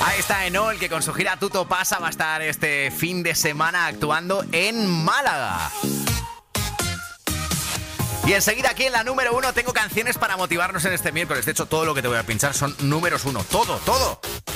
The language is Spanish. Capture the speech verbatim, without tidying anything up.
Ahí está Enol, que con su gira Tuto Pasa va a estar este fin de semana actuando en Málaga. Y enseguida aquí en la número uno tengo canciones para motivarnos en este miércoles. De hecho, todo lo que te voy a pinchar son números uno. Todo, todo.